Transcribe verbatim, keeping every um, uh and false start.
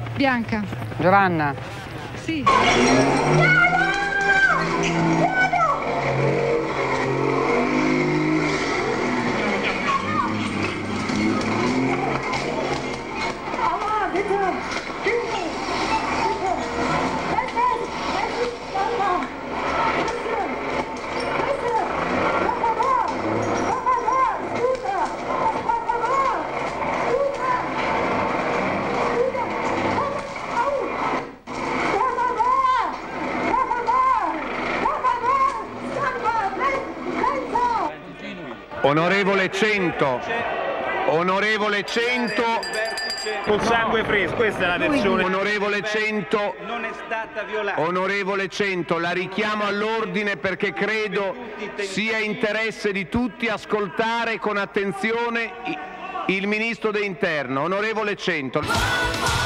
Bianca. Giovanna. Sì. Onorevole Cento, onorevole Cento, col sangue fresco, questa è la versione. Onorevole Cento, non è stata violata. Onorevole Cento, la richiamo all'ordine perché credo sia interesse di tutti ascoltare con attenzione il Ministro dell'Interno. Onorevole Cento.